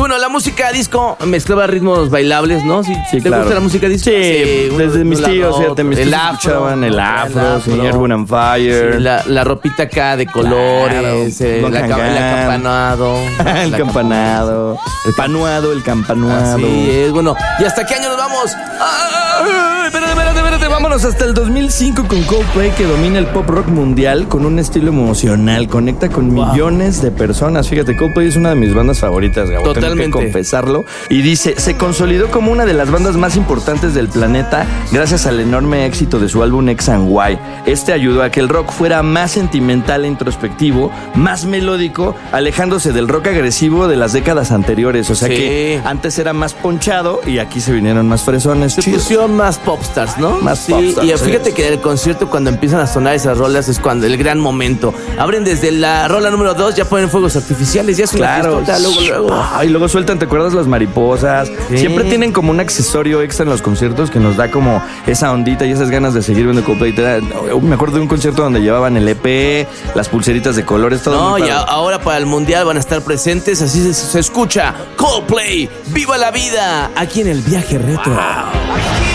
bueno, la música disco mezclaba ritmos bailables, ¿no? ¿Te claro. gusta la música disco? Sí, desde mis tíos, fíjate, mis tíos el afro, escuchaban el afro, señor Earth, Wind and Fire. Sí, la ropita acá de colores, Claro, el acampanado. El campanado, el panuado, el campanuado. Así es, bueno, ¿y hasta qué año nos vamos? Espérate, vámonos hasta el 2005 con Coldplay, que domina el pop rock mundial con un estilo emocional, conecta con millones de personas. Fíjate, Coldplay es una de mis bandas favoritas, Gabo. Totalmente. Tengo que confesarlo. Y dice, se consolidó como una de las bandas más importantes del planeta gracias al enorme éxito de su álbum X and Y. Este ayudó a que el rock fuera más sentimental e introspectivo, más melódico, alejándose del rock agresivo de las décadas anteriores. O sea que antes era más ponchado y aquí se vinieron más fresones. Se pusieron más popstars, ¿no? Más popstars, y fíjate que en el concierto, cuando empiezan a sonar esas rolas, es cuando el gran momento. Abren desde la rola número 2, ya ponen fuegos artificiales, ya es una fiestota, luego. Y luego sueltan, ¿te acuerdas las mariposas? Sí. Siempre tienen como un accesorio extra en los conciertos que nos da como esa ondita y esas ganas de seguir viendo Coldplay. Me acuerdo de un concierto donde llevaban el EP, las pulseritas de colores, todo. No, y ahora para el Mundial van a estar presentes, así se escucha Coldplay, ¡viva la vida! Aquí en el Viaje Retro. Wow.